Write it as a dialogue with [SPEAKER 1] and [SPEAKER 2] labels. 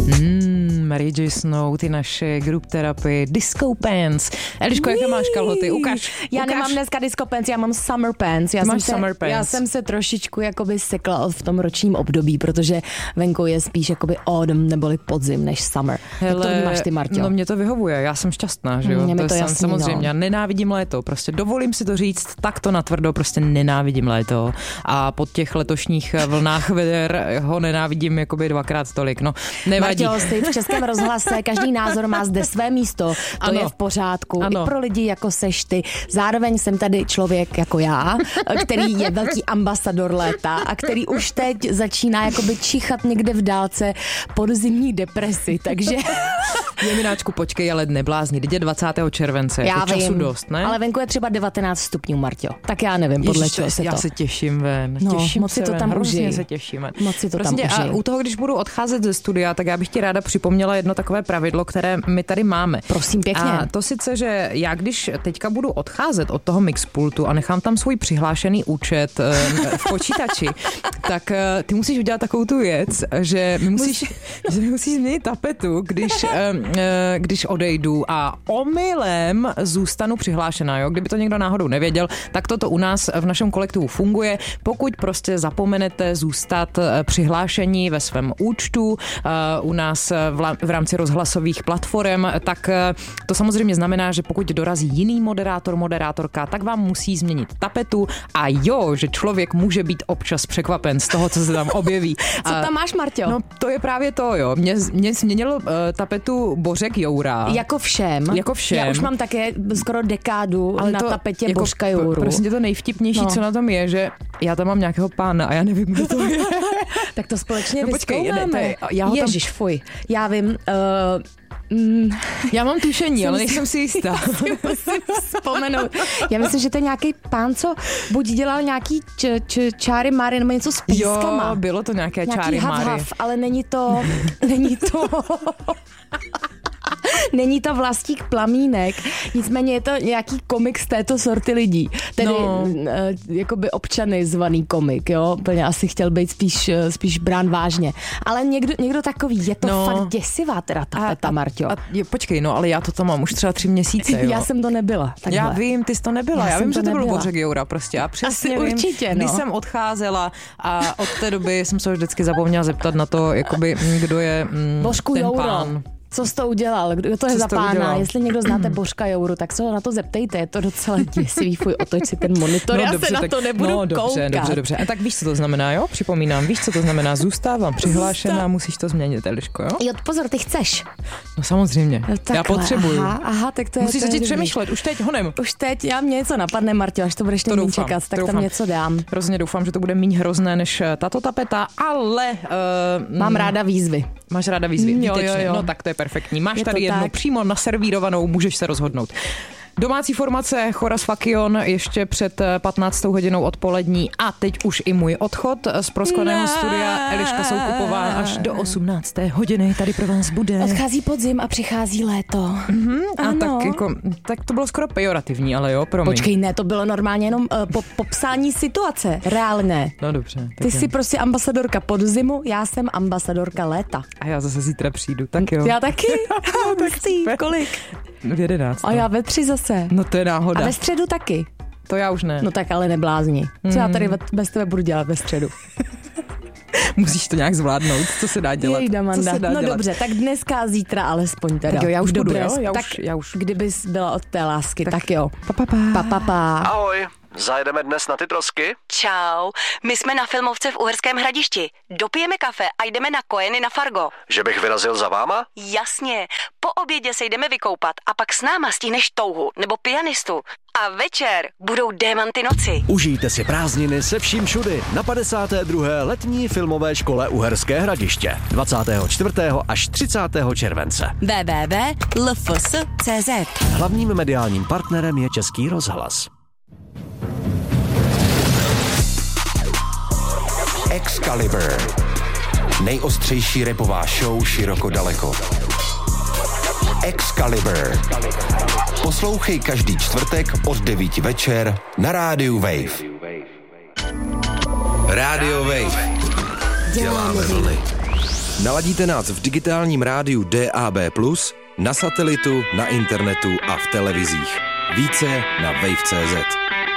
[SPEAKER 1] Mary J. Snow, ty naše group therapy, disco pants. Eliško, jaké máš kalhoty? Ukaž.
[SPEAKER 2] Já nemám dneska disco pants, já mám summer pants. Já jsem se trošičku jakoby sekla v tom ročním období, protože venku je spíš jakoby autumn neboli podzim než summer. Jak to vnímáš ty, Marťo?
[SPEAKER 1] No mě to vyhovuje, já jsem šťastná, že jo?
[SPEAKER 2] Mě to jasný,
[SPEAKER 1] samozřejmě, já nenávidím léto, prostě dovolím si to říct takto natvrdo, prostě nenávidím léto a po těch letošních vlnách veder ho nenávidím jakoby dvakrát tolik, no nevadí.
[SPEAKER 2] Marťo, jsi v Českém rozhlase, každý názor má zde své místo, to je v pořádku, i pro lidi jako seš ty. Zároveň jsem tady člověk jako já, který je velký ambasador léta a který už teď začíná jakoby čichat někde v dálce podzimní depresi, takže...
[SPEAKER 1] Jemináčku, počkej, ale neblázni, teď je 20. července,
[SPEAKER 2] já
[SPEAKER 1] jako času
[SPEAKER 2] vím,
[SPEAKER 1] dost, ne?
[SPEAKER 2] Ale venku je třeba 19 stupňů, Marťo. Tak já nevím, podle čeho se to...
[SPEAKER 1] Já se těším ven,
[SPEAKER 2] moc si to tam
[SPEAKER 1] hrozně se těšíme.
[SPEAKER 2] Moc si to tam užij.
[SPEAKER 1] A u toho, když budu odcházet ze studia, tak já bych ti ráda připomněla jedno takové pravidlo, které my tady máme.
[SPEAKER 2] Prosím pěkně.
[SPEAKER 1] A to sice, že já když teďka budu odcházet od toho mixpultu a nechám tam svůj přihlášený účet v počítači, tak ty musíš udělat takovou tu věc, že mi musíš změnit tapetu, když odejdu a omylem zůstanu přihlášená. Jo? Kdyby to někdo náhodou nevěděl, tak toto u nás v našem kolektivu funguje. Pokud prostě zapomenete zůstat přihlášení ve svém účtu u nás v rámci rozhlasových platform, tak to samozřejmě znamená, že pokud dorazí jiný moderátorka, tak vám musí změnit tapetu a jo, že člověk může být občas překvapen z toho, co se tam objeví.
[SPEAKER 2] Co tam máš, Marťo?
[SPEAKER 1] No to je právě to, jo. Mě změnil tapetu Bořek Joura.
[SPEAKER 2] Jako všem. Já už mám také skoro dekádu na tapetě jako Božka Jouru.
[SPEAKER 1] Prostě to nejvtipnější, co na tom je, že já tam mám nějakého pána a já nevím, kdo to je.
[SPEAKER 2] Tak to společně vyzkoumáme. Ježiš, fuj. Já vím...
[SPEAKER 1] Já mám tušení, ale nejsem si jistá.
[SPEAKER 2] Musím vzpomenout. Já myslím, že to je nějaký pán, co buď dělal nějaký čáry máry nebo něco s pískama.
[SPEAKER 1] Jo, bylo to nějaké čáry máry.
[SPEAKER 2] Ale není to není to Vlastík Plamínek, nicméně je to nějaký komik z této sorty lidí. Tedy jakoby občany zvaný komik, jo? Plně asi chtěl být spíš brán vážně. Ale někdo takový, je to fakt děsivá teda tapeta, Marťo.
[SPEAKER 1] Počkej, ale já to tam mám už třeba 3 měsíce, jo?
[SPEAKER 2] Já jsem to nebyla. Takhle.
[SPEAKER 1] Já vím, ty jsi to nebyla. Já vím, že to byl Bořek Joura prostě. A přesně
[SPEAKER 2] asi
[SPEAKER 1] vím,
[SPEAKER 2] určitě,
[SPEAKER 1] když jsem odcházela a od té doby jsem se už vždycky zapomněla zeptat na to, jakoby, kdo je
[SPEAKER 2] Božku
[SPEAKER 1] ten
[SPEAKER 2] Jouro.
[SPEAKER 1] pán.
[SPEAKER 2] Co jsi to udělal? Kdo to je za pána? Jestli někdo znáte Božka Jouru, tak se ho na to zeptejte. Je to docela děsivý. Fuj, otoč si ten monitor. Já se na to nebudu koukat.
[SPEAKER 1] Dobře. A tak víš, co to znamená, jo? Připomínám. Víš, co to znamená? Zůstávám přihlášená, musíš to změnit, Eliško, jo?
[SPEAKER 2] Jo, pozor, ty chceš.
[SPEAKER 1] No samozřejmě.
[SPEAKER 2] Takhle,
[SPEAKER 1] já potřebuju.
[SPEAKER 2] Aha, tak to je...
[SPEAKER 1] Musíš začít přemýšlet. Už teď honem.
[SPEAKER 2] Už teď, mě něco napadne, Marťo, až to budeš teď čekat, tak tam něco dám.
[SPEAKER 1] Hrozně doufám, že to bude míň hrozné než tato tapeta, ale...
[SPEAKER 2] Mám ráda výzvy.
[SPEAKER 1] Máš ráda výzvy?
[SPEAKER 2] Jo.
[SPEAKER 1] No tak to je perfektní. Máš tady jednu přímo naservírovanou, můžeš se rozhodnout. Domácí formace Choras Fakion ještě před 15. hodinou odpolední a teď už i můj odchod z proskleného studia. Eliška Soukupová až do 18. hodiny tady pro vás bude.
[SPEAKER 2] Odchází podzim a přichází léto.
[SPEAKER 1] Tak to bylo skoro pejorativní, ale jo, promiň.
[SPEAKER 2] Počkej, ne, to bylo normálně jenom popsání situace, reálné.
[SPEAKER 1] No dobře.
[SPEAKER 2] Ty jsi prostě ambasadorka podzimu, já jsem ambasadorka léta.
[SPEAKER 1] A já zase zítra přijdu, tak jo.
[SPEAKER 2] Já taky.
[SPEAKER 1] Tak
[SPEAKER 2] kolik?
[SPEAKER 1] V 11.
[SPEAKER 2] A já ve 3 zase.
[SPEAKER 1] No to je náhoda.
[SPEAKER 2] A ve středu taky.
[SPEAKER 1] To já už ne.
[SPEAKER 2] No tak ale neblázni. Co já tady bez tebe budu dělat ve středu?
[SPEAKER 1] Musíš to nějak zvládnout, co se dá dělat.
[SPEAKER 2] Dobře, tak dneska a zítra alespoň teda.
[SPEAKER 1] Tak jo, já už budu, jo?
[SPEAKER 2] Já už. Kdybys byla od té lásky, tak jo.
[SPEAKER 1] Pa.
[SPEAKER 3] Ahoj. Zajedeme dnes na ty trosky?
[SPEAKER 4] Čau, my jsme na Filmovce v Uherském Hradišti. Dopijeme kafe a jdeme na Kojeny na Fargo.
[SPEAKER 3] Že bych vyrazil za váma?
[SPEAKER 4] Jasně, po obědě se jdeme vykoupat a pak s náma stihneš touhu nebo pianistu. A večer budou Démanty noci.
[SPEAKER 3] Užijte si prázdniny se vším všudy na 52. letní filmové škole Uherské Hradiště 24. až 30. července.
[SPEAKER 4] www.lfs.cz.
[SPEAKER 3] Hlavním mediálním partnerem je Český rozhlas.
[SPEAKER 5] Excalibur. Nejostřejší rapová show široko daleko. Excalibur. Poslouchej každý čtvrtek od 9 večer na rádiu Wave. Rádio Wave. Děláme vlny. Naladíte nás v digitálním rádiu DAB+, na satelitu, na internetu a v televizích. Více na wave.cz.